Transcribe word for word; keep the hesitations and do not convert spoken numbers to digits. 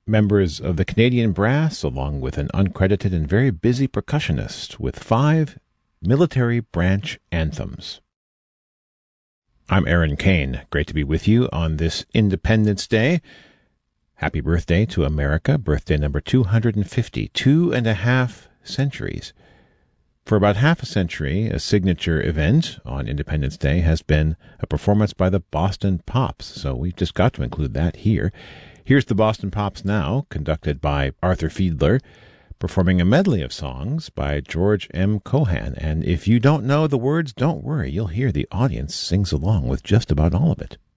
members of the Canadian Brass, along with an uncredited and very busy percussionist with five military branch anthems. I'm Aaron Kane. Great to be with you on this Independence Day. Happy birthday to America, birthday number two hundred fifty, two and a half centuries. For about half a century, a signature event on Independence Day has been a performance by the Boston Pops, so we've just got to include that here. Here's the Boston Pops now, conducted by Arthur Fiedler, performing a medley of songs by George M. Cohan. And if you don't know the words, don't worry, you'll hear the audience sings along with just about all of it.